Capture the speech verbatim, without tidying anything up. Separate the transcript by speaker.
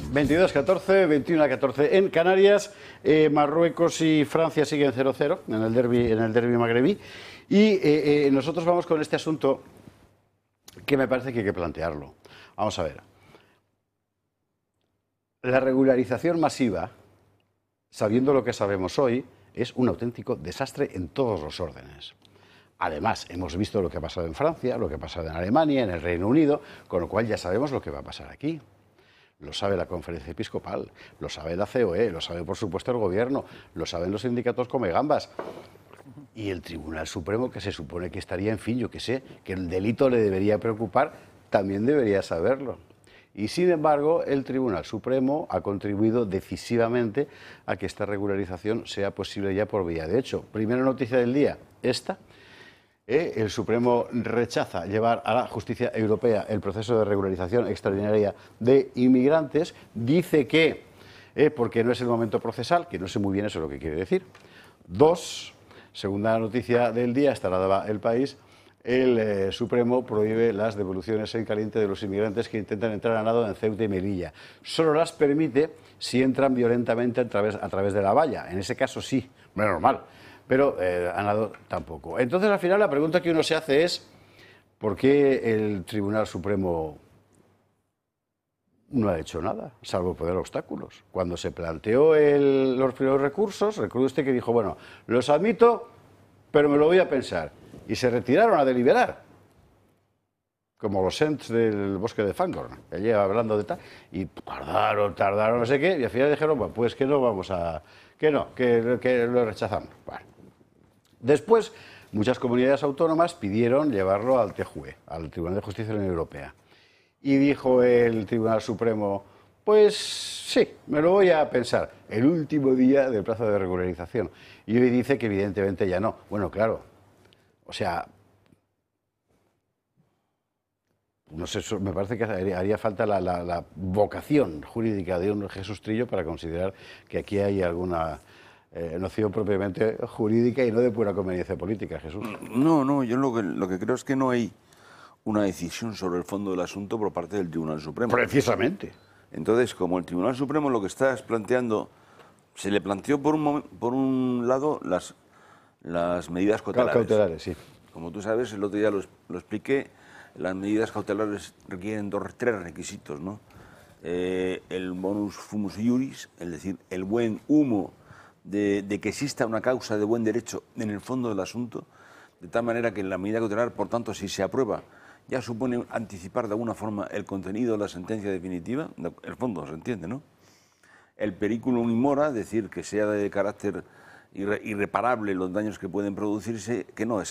Speaker 1: veintidós a catorce, veintiuno a catorce en Canarias. Eh, Marruecos y Francia siguen cero cero en el derbi, en el derbi magrebí. Y eh, eh, nosotros vamos con este asunto que me parece que hay que plantearlo. Vamos a ver. La regularización masiva, sabiendo lo que sabemos hoy, es un auténtico desastre en todos los órdenes. Además, hemos visto lo que ha pasado en Francia, lo que ha pasado en Alemania, en el Reino Unido, con lo cual ya sabemos lo que va a pasar aquí. Lo sabe la Conferencia Episcopal, lo sabe la C O E, lo sabe por supuesto el Gobierno, lo saben los sindicatos come gambas. Y el Tribunal Supremo, que se supone que estaría, en fin, yo que sé, que el delito le debería preocupar, también debería saberlo. Y sin embargo, el Tribunal Supremo ha contribuido decisivamente a que esta regularización sea posible ya por vía de hecho. Primera noticia del día, esta. Eh, el Supremo rechaza llevar a la justicia europea el proceso de regularización extraordinaria de inmigrantes. Dice que, eh, porque no es el momento procesal, que no sé muy bien eso lo que quiere decir. Dos, segunda noticia del día, esta la daba El País, el eh, Supremo prohíbe las devoluciones en caliente de los inmigrantes que intentan entrar a nado en Ceuta y Melilla. Solo las permite si entran violentamente a través, a través de la valla. En ese caso sí, no es normal. Pero eh, a nado tampoco. Entonces, al final, la pregunta que uno se hace es ¿por qué el Tribunal Supremo no ha hecho nada, salvo poner obstáculos? Cuando se planteó el, los primeros recursos, recuerdo usted que dijo, bueno, los admito, pero me lo voy a pensar. Y se retiraron a deliberar, como los Ents del bosque de Fangorn, que lleva hablando de tal, y tardaron, tardaron, no sé qué, y al final dijeron, bueno, pues que no vamos a... que no, que, que lo rechazamos. Bueno. Después, muchas comunidades autónomas pidieron llevarlo al T J U E, al Tribunal de Justicia de la Unión Europea. Y dijo el Tribunal Supremo, pues sí, me lo voy a pensar, el último día del plazo de regularización. Y hoy dice que evidentemente ya no. Bueno, claro, o sea, no sé, me parece que haría falta la, la, la vocación jurídica de un Jesús Trillo para considerar que aquí hay alguna... Eh, noción propiamente jurídica y no de pura conveniencia política, Jesús.
Speaker 2: No, no, yo lo que, lo que creo es que no hay una decisión sobre el fondo del asunto por parte del Tribunal Supremo.
Speaker 1: Precisamente.
Speaker 2: Entonces, como el Tribunal Supremo lo que está es planteando, se le planteó por un, por un lado las, las medidas cautelares.
Speaker 1: Cautelares, sí.
Speaker 2: Como tú sabes, el otro día lo, lo expliqué, las medidas cautelares requieren dos, tres requisitos, ¿no? Eh, el bonus fumus iuris, es decir, el buen humo De, de que exista una causa de buen derecho en el fondo del asunto, de tal manera que la medida cautelar, por tanto, si se aprueba, ya supone anticipar de alguna forma el contenido de la sentencia definitiva, el fondo se entiende, ¿no? El periculum in mora, es decir, que sea de carácter irre, irreparable los daños que pueden producirse, que no es